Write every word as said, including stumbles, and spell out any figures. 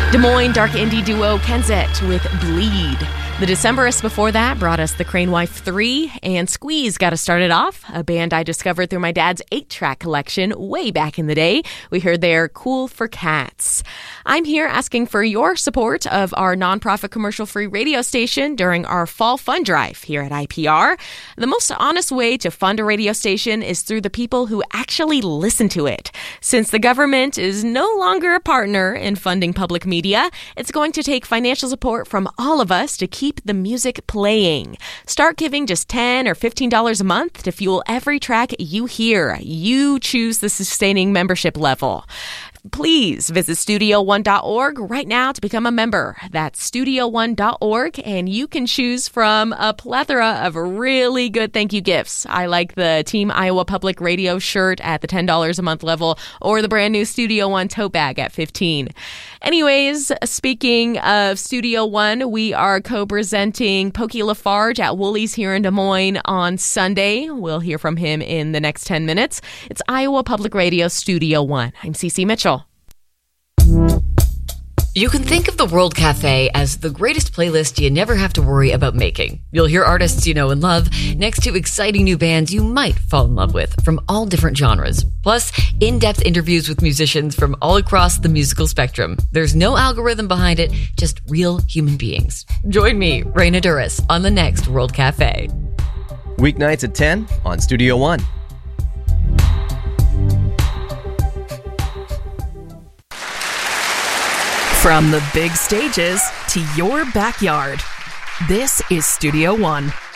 Des Moines dark indie duo Kenzet with Bleed. The Decemberists before that brought us the Crane Wife three, and Squeeze got us started off, a band I discovered through my dad's eight-track collection way back in the day. We heard their Cool for Cats. I'm here asking for your support of our nonprofit commercial-free radio station during our fall fund drive here at I P R. The most honest way to fund a radio station is through the people who actually listen to it. Since the government is no longer a partner in funding public media, it's going to take financial support from all of us to keep the music playing. Start giving just ten dollars or fifteen dollars a month to fuel every track you hear. You choose the sustaining membership level. Please visit studio one dot org right now to become a member. That's studio one dot org, and you can choose from a plethora of really good thank you gifts. I like the Team Iowa Public Radio shirt at the ten dollars a month level, or the brand new Studio One tote bag at fifteen dollars. Anyways, speaking of Studio One, we are co-presenting Pokey Lafarge at Woolies here in Des Moines on Sunday. We'll hear from him in the next ten minutes. It's Iowa Public Radio Studio One. I'm Cece Mitchell. You can think of the World Cafe as the greatest playlist you never have to worry about making. You'll hear artists you know and love next to exciting new bands you might fall in love with from all different genres. Plus, in-depth interviews with musicians from all across the musical spectrum. There's no algorithm behind it, just real human beings. Join me, Raina Duras, on the next World Cafe. Weeknights at ten on Studio One. From the big stages to your backyard, this is Studio One.